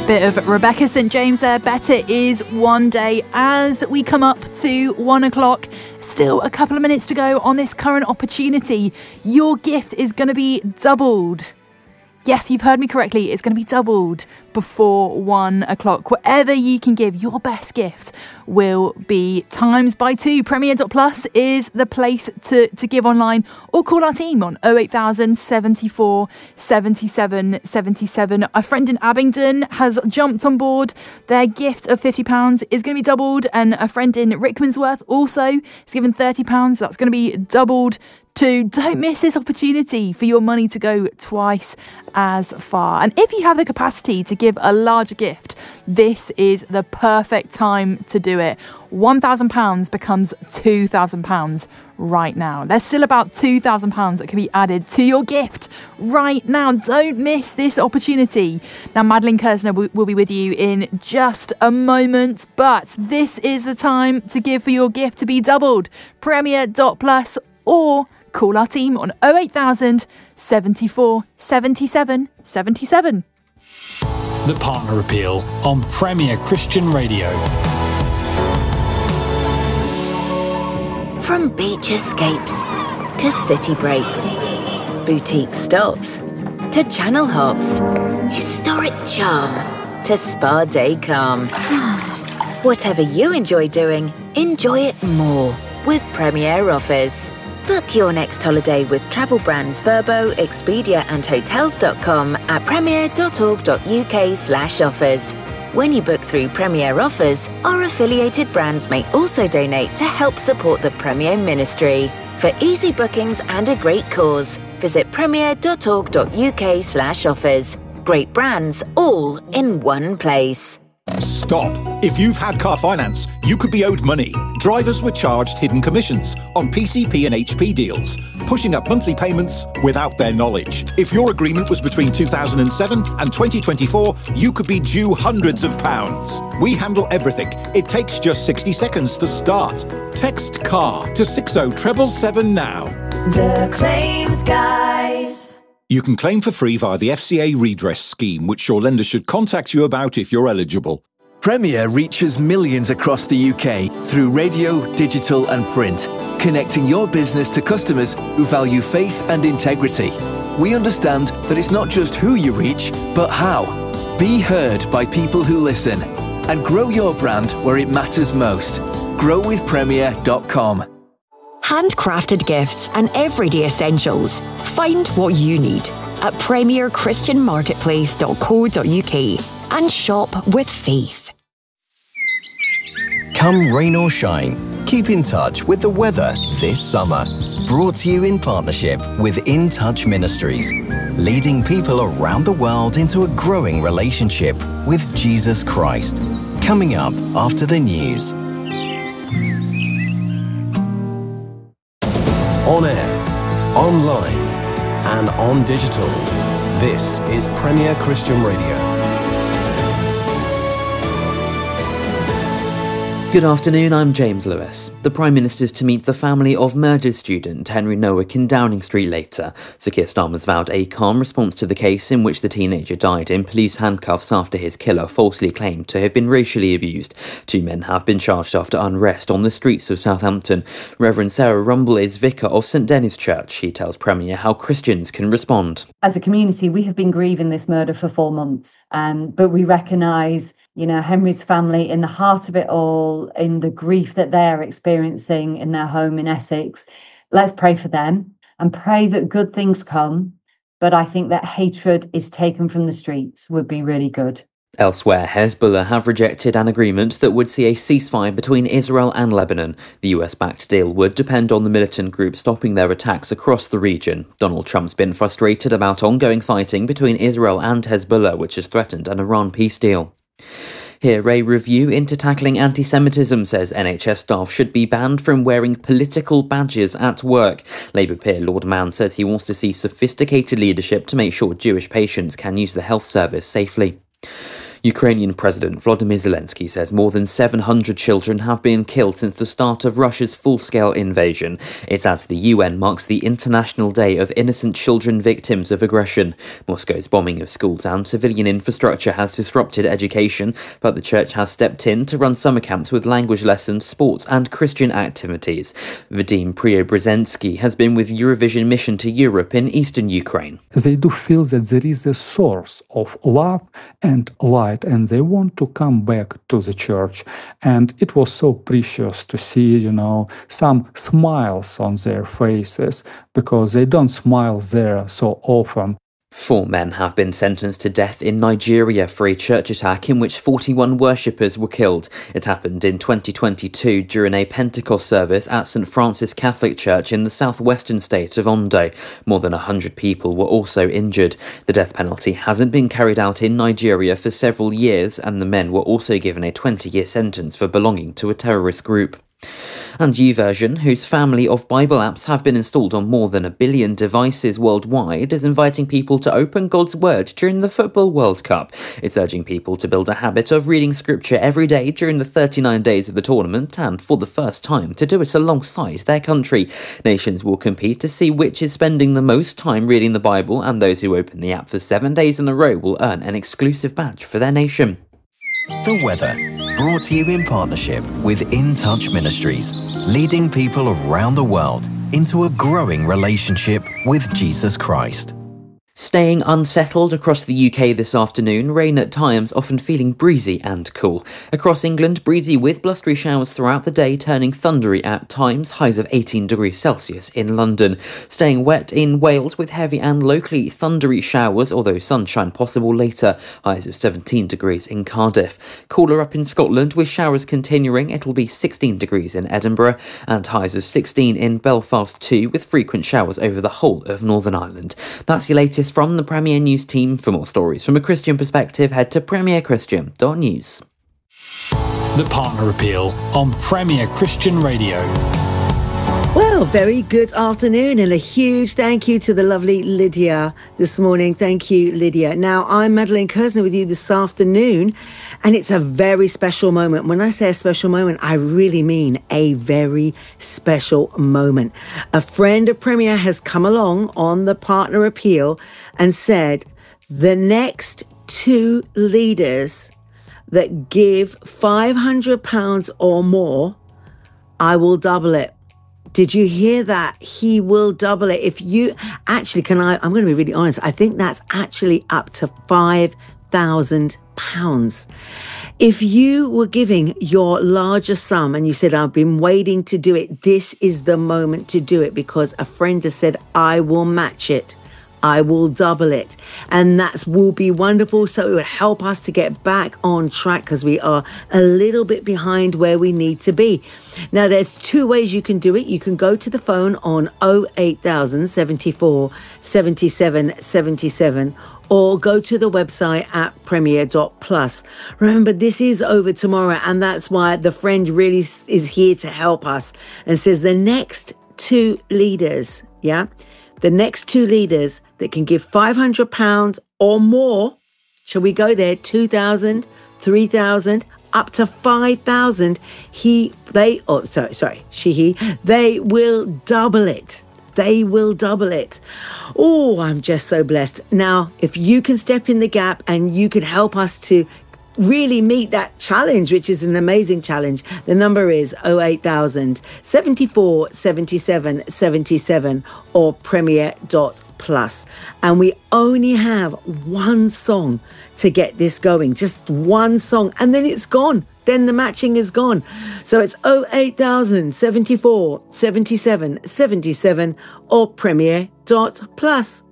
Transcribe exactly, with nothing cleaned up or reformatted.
Bit of Rebecca Saint James there. Better is one day. As we come up to one o'clock, still a couple of minutes to go on this current opportunity. Your gift is going to be doubled. Yes, you've heard me correctly. It's going to be doubled before one o'clock. Whatever you can give, your best gift will be times by two. Premier dot plus is the place to, to give online, or call our team on oh eight thousand, seventy-four, seventy-seven, seventy-seven. A friend in Abingdon has jumped on board. Their gift of fifty pounds is going to be doubled, and a friend in Rickmansworth also is given thirty pounds. That's going to be doubled too. Don't miss this opportunity for your money to go twice as far. And if you have the capacity to give a larger gift, this is the perfect time to do it. one thousand pounds becomes two thousand pounds right now. There's still about two thousand pounds that can be added to your gift right now. Don't miss this opportunity. Now, Madeline Kersner will, will be with you in just a moment, but this is the time to give for your gift to be doubled. Premier dot plus, or call our team on oh eight thousand, seventy-four, seventy-seven, seventy-seven. The Partner Appeal on Premier Christian Radio. From beach escapes to city breaks, boutique stops to channel hops, historic charm to spa day calm. Whatever you enjoy doing, enjoy it more with Premier Offers. Book your next holiday with travel brands Verbo, Expedia and Hotels dot com at premier dot org dot uk slash offers. When you book through Premier Offers, our affiliated brands may also donate to help support the Premier Ministry. For easy bookings and a great cause, visit premier dot org dot uk slash offers. Great brands all in one place. Stop. If you've had car finance, you could be owed money. Drivers were charged hidden commissions on P C P and H P deals, pushing up monthly payments without their knowledge. If your agreement was between two thousand seven and twenty twenty-four, you could be due hundreds of pounds. We handle everything. It takes just sixty seconds to start. Text CAR to six oh seven seven now. The Claims Guys. You can claim for free via the F C A redress scheme, which your lender should contact you about if you're eligible. Premier reaches millions across the U K through radio, digital and print, connecting your business to customers who value faith and integrity. We understand that it's not just who you reach, but how. Be heard by people who listen and grow your brand where it matters most. grow with premier dot com. Handcrafted gifts and everyday essentials. Find what you need at premier christian marketplace dot co dot uk and shop with faith. Come rain or shine, keep in touch with the weather this summer. Brought to you in partnership with In Touch Ministries, leading people around the world into a growing relationship with Jesus Christ. Coming up after the news. On air, online, and on digital. This is Premier Christian Radio. Good afternoon, I'm James Lewis. The Prime Minister's to meet the family of murdered student Henry Noack in Downing Street later. Sir Keir Starmer's vowed a calm response to the case in which the teenager died in police handcuffs after his killer falsely claimed to have been racially abused. Two men have been charged after unrest on the streets of Southampton. Reverend Sarah Rumble is vicar of St Dennis Church. She tells Premier how Christians can respond. As a community, we have been grieving this murder for four months, um, but we recognise you know, Henry's family in the heart of it all, in the grief that they're experiencing in their home in Essex. Let's pray for them and pray that good things come. But I think that hatred is taken from the streets would be really good. Elsewhere, Hezbollah have rejected an agreement that would see a ceasefire between Israel and Lebanon. The U S-backed deal would depend on the militant group stopping their attacks across the region. Donald Trump's been frustrated about ongoing fighting between Israel and Hezbollah, which has threatened an Iran peace deal. Here, a review into tackling anti-Semitism says N H S staff should be banned from wearing political badges at work. Labour peer Lord Mann says he wants to see sophisticated leadership to make sure Jewish patients can use the health service safely. Ukrainian President Volodymyr Zelensky says more than seven hundred children have been killed since the start of Russia's full-scale invasion. It adds the U N marks the International Day of Innocent Children Victims of Aggression. Moscow's bombing of schools and civilian infrastructure has disrupted education, but the church has stepped in to run summer camps with language lessons, sports and Christian activities. Vadim Preobrazhensky has been with Eurovision Mission to Europe in eastern Ukraine. They do feel that there is a source of love and light, and they want to come back to the church. And it was so precious to see, you know, some smiles on their faces, because they don't smile there so often. Four men have been sentenced to death in Nigeria for a church attack in which forty-one worshippers were killed. It happened in twenty twenty-two during a Pentecost service at Saint Francis Catholic Church in the southwestern state of Ondo. More than one hundred people were also injured. The death penalty hasn't been carried out in Nigeria for several years, and the men were also given a twenty-year sentence for belonging to a terrorist group. And YouVersion, whose family of Bible apps have been installed on more than a billion devices worldwide, is inviting people to open God's Word during the Football World Cup. It's urging people to build a habit of reading Scripture every day during the thirty-nine days of the tournament, and for the first time to do it alongside their country. Nations will compete to see which is spending the most time reading the Bible, and those who open the app for seven days in a row will earn an exclusive badge for their nation. The weather, brought to you in partnership with In Touch Ministries, leading people around the world into a growing relationship with Jesus Christ. Staying unsettled across the U K this afternoon, rain at times often feeling breezy and cool. Across England, breezy with blustery showers throughout the day, turning thundery at times, highs of eighteen degrees Celsius in London. Staying wet in Wales with heavy and locally thundery showers, although sunshine possible later, highs of seventeen degrees in Cardiff. Cooler up in Scotland with showers continuing, it'll be sixteen degrees in Edinburgh and highs of sixteen in Belfast too, with frequent showers over the whole of Northern Ireland. That's your latest from the Premier News team. For more stories from a Christian perspective, head to premier christian dot news. The Partner Appeal on Premier Christian Radio. Well, very good afternoon, and a huge thank you to the lovely Lydia this morning. Thank you, Lydia. Now, I'm Madeleine Kersner with you this afternoon, and it's a very special moment. When I say a special moment, I really mean a very special moment. A friend of Premier has come along on the Partner Appeal and said the next two leaders that give five hundred pounds or more, I will double it. Did you hear that? He will double it. If you actually, can I, I'm going to be really honest. I think that's actually up to five thousand pounds. If you were giving your larger sum and you said, I've been waiting to do it, this is the moment to do it, because a friend has said, I will match it. I will double it. And that will be wonderful. So it would help us to get back on track, because we are a little bit behind where we need to be. Now, there's two ways you can do it. You can go to the phone on oh eight thousand, seventy-four, seventy-seven, seventy-seven, or go to the website at premier dot plus. Remember, this is over tomorrow, and that's why the friend really is here to help us and says the next two leaders, yeah, the next two leaders that can give five hundred pounds or more, shall we go there, two thousand, three thousand, up to five thousand, he, they, oh, sorry, sorry, she, he, they will double it. They will double it. Oh, I'm just so blessed. Now, if you can step in the gap and you could help us to really meet that challenge, which is an amazing challenge, the number is oh eight thousand, seventy-four, seventy-seven, seventy-seven or premier dot plus. And we only have one song to get this going, just one song, and then it's gone. Then the matching is gone. So it's oh eight thousand, seventy-four, seventy-seven, seventy-seven or premier dot plus.